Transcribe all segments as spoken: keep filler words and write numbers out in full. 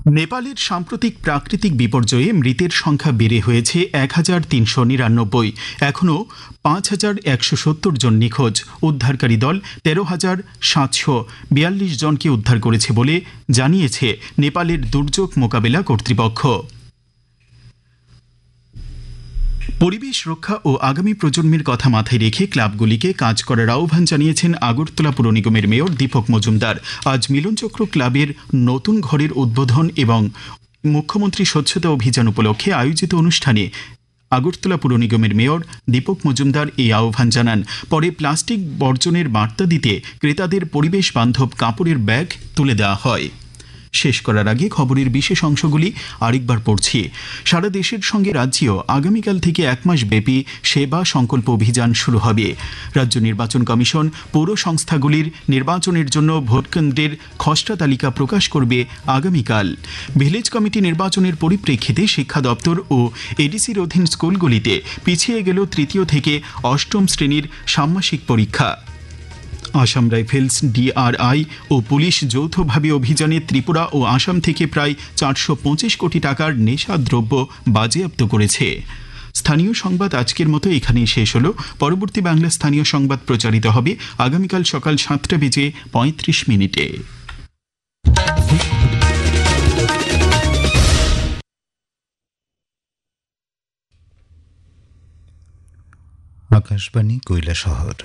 নেপালের সাম্প্রতিক প্রাকৃতিক বিপর্যয়ে মৃতের সংখ্যা বেড়ে হয়েছে এক হাজার তিনশো নিরানব্বই। এখনও পাঁচ হাজার একশো সত্তর জন নিখোঁজ। উদ্ধারকারী দল তেরো হাজার সাতশো বিয়াল্লিশ জনকে উদ্ধার করেছে বলে জানিয়েছে নেপালের দুর্যোগ মোকাবিলা কর্তৃপক্ষ। পরিবেশ রক্ষা ও আগামী প্রজন্মের কথা মাথায় রেখে ক্লাবগুলিকে কাজ করার আহ্বান জানিয়েছেন আগরতলা পুর নিগমের মেয়র দীপক মজুমদার। আজ মিলনচক্র ক্লাবের নতুন ঘরের উদ্বোধন এবং মুখ্যমন্ত্রী স্বচ্ছতা অভিযান উপলক্ষে আয়োজিত অনুষ্ঠানে আগরতলা পুর নিগমের মেয়র দীপক মজুমদার এই আহ্বান জানান। পরে প্লাস্টিক বর্জনের বার্তা দিতে ক্রেতাদের পরিবেশ বান্ধব কাপড়ের ব্যাগ তুলে দেওয়া হয়। শেষ করার আগে খবরের বিশেষ অংশগুলি আরেকবার পড়ছি। সারা দেশের সঙ্গে রাজ্যেও আগামীকাল থেকে এক মাস ব্যাপী সেবা সংকল্প অভিযান শুরু হবে। রাজ্য নির্বাচন কমিশন পৌর সংস্থাগুলির নির্বাচনের জন্য ভোটকেন্দ্রের খসড়া তালিকা প্রকাশ করবে আগামীকাল। ভিলেজ কমিটি নির্বাচনের পরিপ্রেক্ষিতে শিক্ষা দপ্তর ও এডিসির অধীন স্কুলগুলিতে পিছিয়ে গেল তৃতীয় থেকে অষ্টম শ্রেণীর ষান্মাসিক পরীক্ষা। আসাম রাইফেলস, ডিআরআই ও পুলিশ যৌথভাবে অভিযানে ত্রিপুরা ও আসাম থেকে প্রায় চারশো পঁচিশ কোটি টাকার নেশাদ্রব্য বাজেয়াপ্ত করেছে। স্থানীয় সংবাদ আজকের মতো এখানেই শেষ হলো। পরবর্তী বাংলা স্থানীয় সংবাদ প্রচারিত হবে আগামীকাল সকাল সাতটা বেজে পঁয়ত্রিশ মিনিটে। आकाशवाणी কৈলাসহর।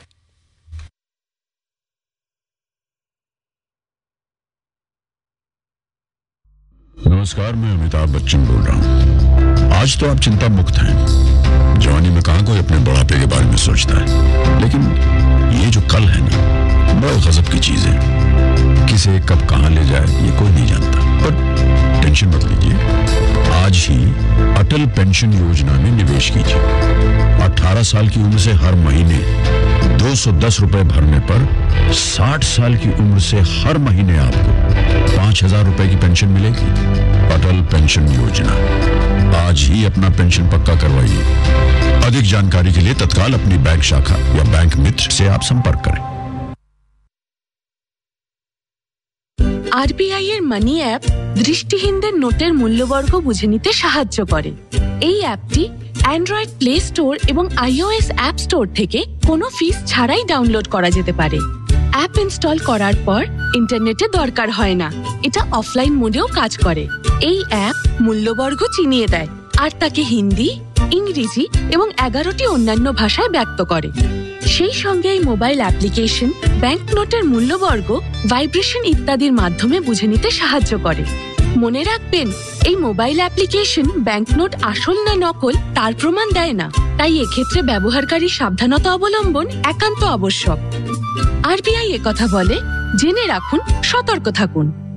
नमस्कार, मैं अमिताभ बच्चन बोल रहा हूँ। आज तो आप चिंता मुक्त हैं। जवानी में कहाँ कोई अपने बुढ़ापे के बारे में सोचता है, लेकिन ये जो कल है ना, बड़ा गजब की चीज है। किसे कब कहाँ ले जाए ये कोई नहीं जानता। पर टेंशन मत लीजिए, आज ही अटल पेंशन योजना में निवेश कीजिए। अठारह साल की उम्र से हर महीने दो सौ दस रुपए भरने पर साठ साल की उम्र से हर महीने आपको पांच हजार रुपए की पेंशन मिलेगी। अटल पेंशन योजना, आज ही अपना पेंशन पक्का करवाइए। अधिक जानकारी के लिए तत्काल अपनी बैंक शाखा या बैंक मित्र से आप संपर्क करें। আরবিআই এর মানি অ্যাপ দৃষ্টিহীনদের নোটের মূল্যবর্গ বুঝে নিতে সাহায্য করে। এই অ্যাপটি অ্যান্ড্রয়েড প্লে স্টোর এবং আইওএস অ্যাপ স্টোর থেকে কোনো ফিস ছাড়াই ডাউনলোড করা যেতে পারে। অ্যাপ ইনস্টল করার পর ইন্টারনেটে দরকার হয় না। এটা অফলাইন মোডেও কাজ করে। এই অ্যাপ মূল্যবর্গ চিনিয়ে দেয় আর তাকে হিন্দি, ইংরেজি এবং এগারোটি অন্যান্য ভাষায় ব্যক্ত করে। সেই সঙ্গে এই মোবাইল অ্যাপ্লিকেশন ব্যাংক নোটের মূল্যবর্গ, ভাইব্রেশন ইত্যাদির মাধ্যমে বুঝে নিতে সাহায্য করে। মনে রাখবেন, এই মোবাইল অ্যাপ্লিকেশন ব্যাংক নোট আসল না নকল তার প্রমাণ দেয় না, তাই এক্ষেত্রে ব্যবহারকারীর সাবধানতা অবলম্বন একান্ত আবশ্যক। আরবিআই একথা বলে, জেনে রাখুন, সতর্ক থাকুন।